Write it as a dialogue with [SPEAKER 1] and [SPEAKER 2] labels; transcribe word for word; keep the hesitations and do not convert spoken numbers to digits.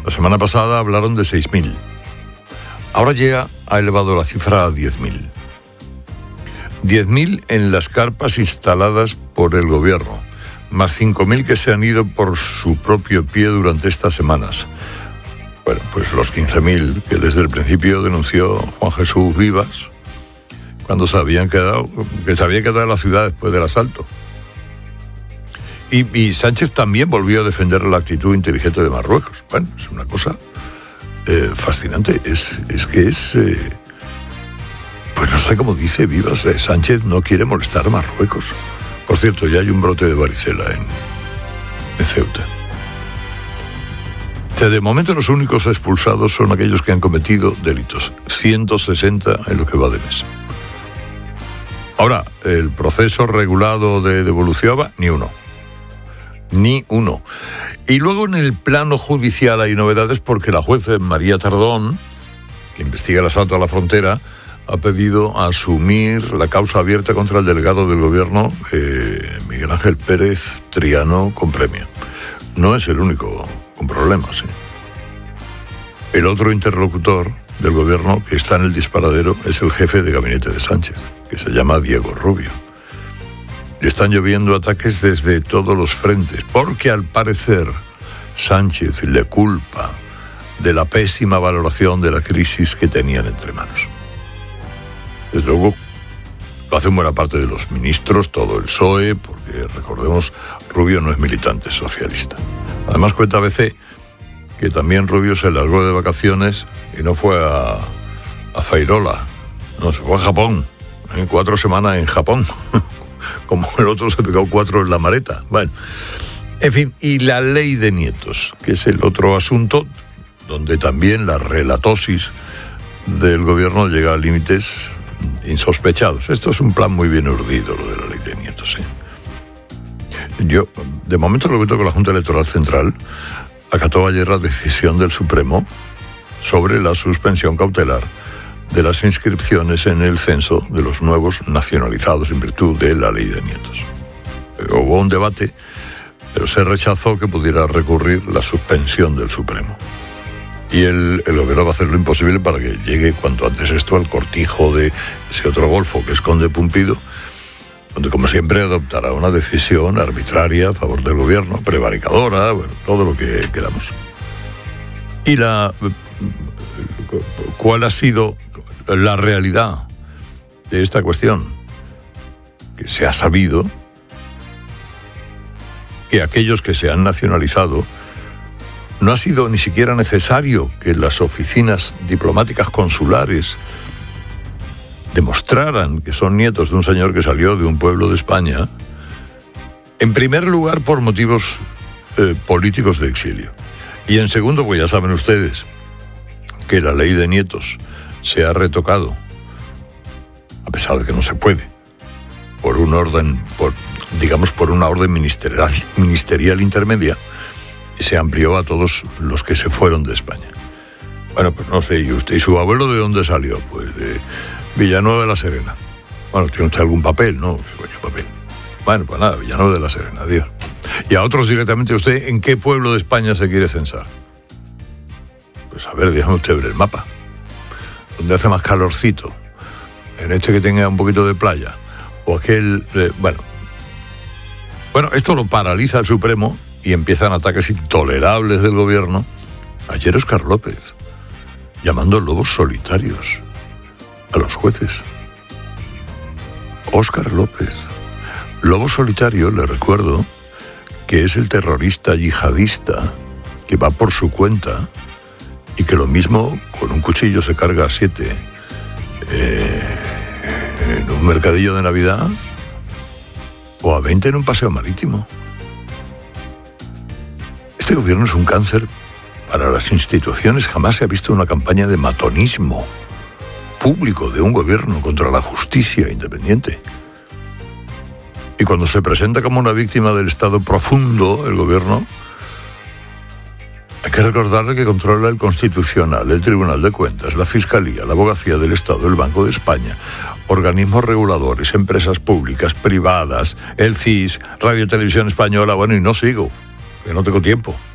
[SPEAKER 1] La semana pasada hablaron de seis mil. Ahora ya ha elevado la cifra a diez mil. diez mil en las carpas instaladas por el gobierno, más cinco mil que se han ido por su propio pie durante estas semanas. Bueno, pues los quince mil que desde el principio denunció Juan Jesús Vivas cuando se habían quedado, que se había quedado en la ciudad después del asalto. Y, y Sánchez también volvió a defender la actitud inteligente de Marruecos. Bueno, es una cosa eh, fascinante. Es, es que es... Eh, pues no sé cómo dice Vivas, eh, Sánchez no quiere molestar a Marruecos. Por cierto, ya hay un brote de varicela en, en Ceuta. De momento los únicos expulsados son aquellos que han cometido delitos. ciento sesenta en lo que va de mes. Ahora, el proceso regulado de devolución, ni uno. Ni uno. Y luego en el plano judicial hay novedades porque la juez María Tardón, que investiga el asalto a la frontera, ha pedido asumir la causa abierta contra el delegado del gobierno, eh, Miguel Ángel Pérez Triano, con premio. No es el único con problemas. ¿eh? El otro interlocutor del gobierno que está en el disparadero es el jefe de gabinete de Sánchez, que se llama Diego Rubio. Le están lloviendo ataques desde todos los frentes, porque al parecer Sánchez le culpa de la pésima valoración de la crisis que tenían entre manos. Desde luego, lo hacen buena parte de los ministros, todo el P S O E, porque recordemos, Rubio no es militante socialista. Además, cuenta A B C que también Rubio se largó de vacaciones y no fue a, a Fairola, no, se fue a Japón, ¿eh? cuatro semanas en Japón, como el otro se pegó cuatro en la maleta. Bueno, en fin, y la ley de nietos, que es el otro asunto, donde también la relatosis del gobierno llega a límites insospechados. Esto es un plan muy bien urdido, lo de la ley de nietos. ¿eh? Yo, de momento, lo que tengo con la Junta Electoral Central, acató ayer la decisión del Supremo sobre la suspensión cautelar de las inscripciones en el censo de los nuevos nacionalizados en virtud de la ley de nietos. Hubo un debate, pero se rechazó que pudiera recurrir la suspensión del Supremo. Y el, el gobierno va a hacer lo imposible para que llegue cuanto antes esto al cortijo de ese otro golfo que es Conde Pumpido, donde como siempre adoptará una decisión arbitraria a favor del gobierno, prevaricadora, bueno, todo lo que queramos. Y la ¿cuál ha sido la realidad de esta cuestión? Que se ha sabido que aquellos que se han nacionalizado no ha sido ni siquiera necesario que las oficinas diplomáticas consulares demostraran que son nietos de un señor que salió de un pueblo de España, en primer lugar por motivos eh, políticos de exilio. Y en segundo, pues ya saben ustedes que la ley de nietos se ha retocado, a pesar de que no se puede, por un orden, por, digamos, por una orden ministerial, ministerial intermedia, y se amplió a todos los que se fueron de España. Bueno, pues no sé, ¿y usted y su abuelo de dónde salió? Pues de Villanueva de la Serena. Bueno, ¿tiene usted algún papel? No, ¿qué coño papel? Bueno, pues nada, Villanueva de la Serena, adiós. Y a otros directamente, ¿usted en qué pueblo de España se quiere censar? Pues a ver, déjame usted ver el mapa. ¿Dónde hace más calorcito? ¿En este que tenga un poquito de playa? ¿O aquel...? Eh, bueno. Bueno, esto lo paraliza el Supremo y empiezan ataques intolerables del gobierno. Ayer Óscar López, llamando lobos solitarios a los jueces. Óscar López. Lobo solitario, le recuerdo, que es el terrorista yihadista que va por su cuenta y que lo mismo con un cuchillo se carga a siete eh, en un mercadillo de Navidad o a veinte en un paseo marítimo. Este gobierno es un cáncer para las instituciones. Jamás se ha visto una campaña de matonismo público de un gobierno contra la justicia independiente. Y cuando se presenta como una víctima del Estado profundo, el gobierno, hay que recordarle que controla el Constitucional, el Tribunal de Cuentas, la Fiscalía, la Abogacía del Estado, el Banco de España, organismos reguladores, empresas públicas, privadas, el C I S, Radio y Televisión Española, bueno, y no sigo, que no tengo tiempo.